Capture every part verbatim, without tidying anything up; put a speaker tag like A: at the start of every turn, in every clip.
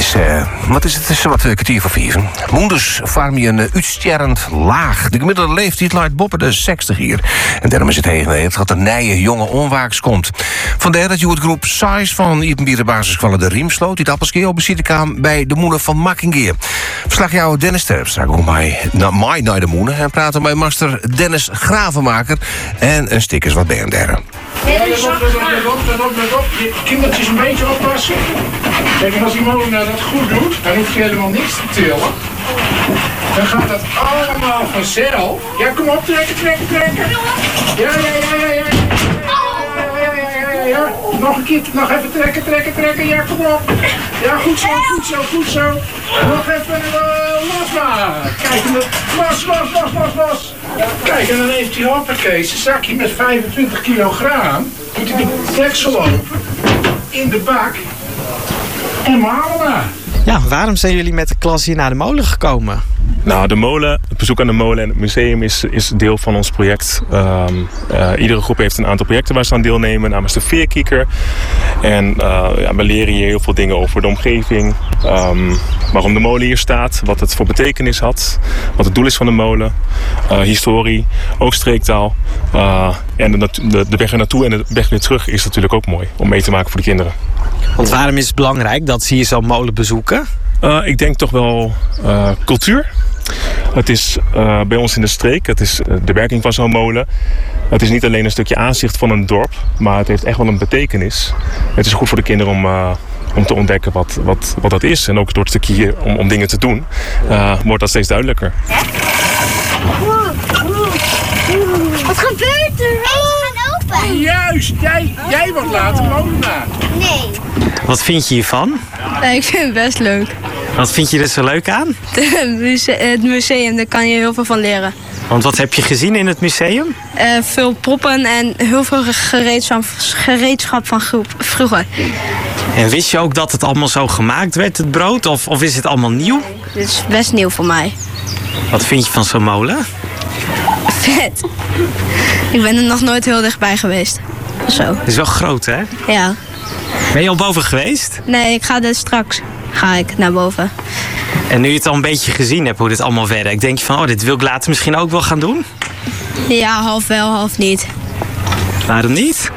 A: is, uh, wat is het? Het is wat uh, kwartier voor vier. Moenders farm je een uitsterrend laag. De gemiddelde leeftijd laat boven de zestig hier. En daarom is het tegen dat er nije jonge onwaaks komt. Vandaar dat je het groep Size van Iepenbieren basisschool de Riem sloot. Die het appelskeer op beziet kwam bij de moeder van Makkingeer. Verslagjouwer Dennis Terpstra komt mij naar, naar de moeder en praten met master Dennis Gravenmaker en een stickers wat bij en derre.
B: Let op, let op, let op, let op. Je kindertjes een beetje oppassen. Kijk, en als die molenaar dat goed doet, dan hoef je helemaal niks te tillen. Dan gaat dat allemaal vanzelf. Ja, kom op, trekken, trekken, trekken. Ja, ja, ja, ja, ja. Ja, ja, ja, ja. Nog een keer, nog even trekken, trekken, trekken. Ja, kom op. Ja, goed zo, goed zo, goed zo. Nog even uh, los maar. Kijk, en dat, los, los, los, los, los. Kijk, en dan heeft hij hoppakee, zijn zakje met vijfentwintig kilogram. Doet hij de deksel open, in de bak en malen maar.
C: Ja, waarom zijn jullie met de klas hier naar de molen gekomen?
D: Nou, de molen, het bezoek aan de molen en het museum is, is deel van ons project. Um, uh, iedere groep heeft een aantal projecten waar ze aan deelnemen, namens de Veerkieker. En uh, ja, we leren hier heel veel dingen over de omgeving. Um, waarom de molen hier staat, wat het voor betekenis had, wat het doel is van de molen. Uh, historie, ook streektaal. Uh, en de, de, de weg er naartoe en de weg weer terug is natuurlijk ook mooi om mee te maken voor de kinderen.
C: Want waarom is het belangrijk dat ze hier zo'n molen bezoeken?
D: Uh, ik denk toch wel uh, cultuur. Het is uh, bij ons in de streek, het is uh, de werking van zo'n molen. Het is niet alleen een stukje aanzicht van een dorp, maar het heeft echt wel een betekenis. Het is goed voor de kinderen om, uh, om te ontdekken wat, wat, wat dat is. En ook door het stukje hier om, om dingen te doen, uh, wordt dat steeds duidelijker.
E: Wat gebeurt er? Hij gaat open.
B: Juist, jij, jij wordt later molenaar.
E: Nee.
C: Wat vind je hiervan?
F: Nee, ik vind het best leuk.
C: Wat vind je er zo leuk aan?
F: Het museum, daar kan je heel veel van leren.
C: Want wat heb je gezien in het museum?
F: Uh, veel poppen en heel veel gereedschap, gereedschap van vroeger.
C: En wist je ook dat het allemaal zo gemaakt werd, het brood? Of, of is het allemaal nieuw?
F: Dit is best nieuw voor mij.
C: Wat vind je van zo'n molen?
F: Vet. Ik ben er nog nooit heel dichtbij geweest. Zo.
C: Het is wel groot, hè?
F: Ja.
C: Ben je al boven geweest?
F: Nee, ik ga er straks ga ik naar boven.
C: En nu je het al een beetje gezien hebt hoe dit allemaal werkt, denk je van, oh, dit wil ik later misschien ook wel gaan doen?
F: Ja, half wel, half niet.
C: Waarom niet?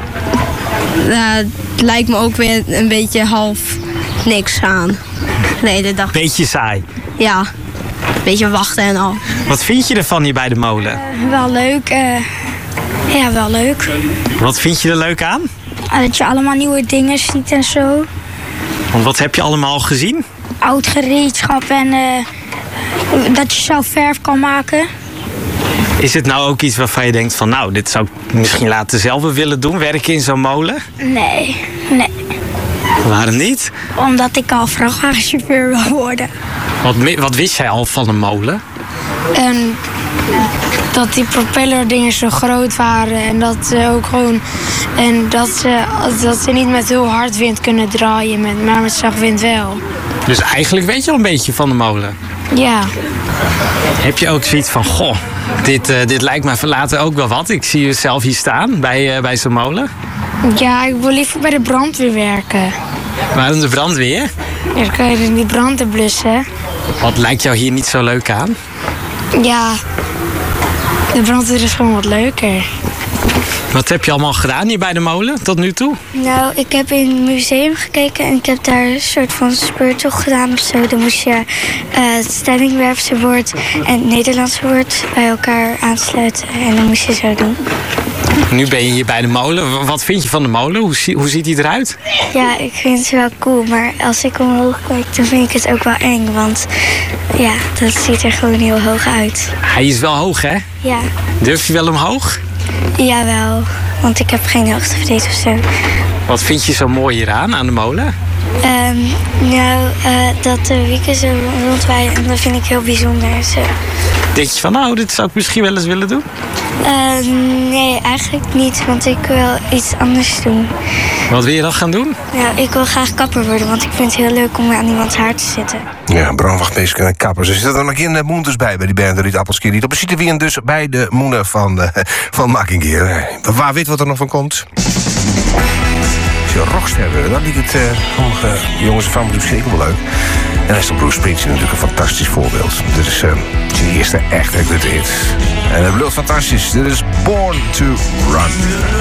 F: Uh, het lijkt me ook weer een beetje half niks aan. Nee, de dag.
C: Beetje saai.
F: Ja, een beetje wachten en al.
C: Wat vind je ervan hier bij de molen?
E: Uh, wel leuk. Uh, ja, wel leuk.
C: Wat vind je er leuk aan?
E: Dat je allemaal nieuwe dingen ziet en zo.
C: Want wat heb je allemaal gezien?
E: Oud gereedschap en uh, dat je zelf verf kan maken.
C: Is het nou ook iets waarvan je denkt van, nou, dit zou ik misschien later zelf willen doen, werken in zo'n molen?
E: Nee, nee.
C: Waarom niet?
E: Omdat ik al vrachtwagenchauffeur wil worden.
C: Wat, wat wist jij al van een molen?
E: En dat die propellerdingen zo groot waren en dat ze ook gewoon en dat ze, dat ze niet met heel hard wind kunnen draaien, met, maar met zacht wind wel.
C: Dus eigenlijk weet je al een beetje van de molen?
E: Ja.
C: Heb je ook zoiets van, goh, dit, uh, dit lijkt mij voor later ook wel wat. Ik zie je zelf hier staan bij, uh, bij zo'n molen.
E: Ja, ik wil liever bij de brandweer werken.
C: Waarom de brandweer?
E: Ja, dan kan je dus die branden blussen.
C: Wat lijkt jou hier niet zo leuk aan?
E: Ja, de brandweer is gewoon wat leuker.
C: Wat heb je allemaal gedaan hier bij de molen tot nu toe?
E: Nou, ik heb in het museum gekeken en ik heb daar een soort van speurtocht gedaan of zo. Dan moest je uh, het stellingwerpse woord en het Nederlandse woord bij elkaar aansluiten en dan moest je zo doen.
C: Nu ben je hier bij de molen. Wat vind je van de molen? Hoe, zie, hoe ziet hij eruit?
E: Ja, ik vind het wel cool, maar als ik omhoog kijk, dan vind ik het ook wel eng. Want ja, dat ziet er gewoon heel hoog uit.
C: Hij is wel hoog, hè?
E: Ja.
C: Durf je wel omhoog?
E: Jawel, want ik heb geen hoogtevrees of zo.
C: Wat vind je zo mooi hieraan, aan de molen?
E: Um, nou, uh, dat de wieken zo rondwaaien, en dat vind ik heel bijzonder. Zo.
C: Denk je van, nou, dit zou ik misschien wel eens willen doen?
E: Uh, nee, eigenlijk niet, want ik wil iets anders doen.
C: Wat wil je dan gaan doen?
E: Nou, ik wil graag kapper worden, want ik vind het heel leuk om aan iemands haar te zitten.
A: Ja, brandwachtmeester en kappers. Er zitten er nog in de moenders bij, bij die band Riet Appelskier. Die op zitten we dus bij de moeder van, uh, van Makkingeer. Waar weet wat er nog van komt? Als je een rockster wil, dan liet het uh, sommige jongens en vrouwen zeker wel leuk. En dan is dan Bruce Springsteen natuurlijk een fantastisch voorbeeld. Dit is uh, zijn eerste echte hit. En het blijft fantastisch. Dit is Born to Run.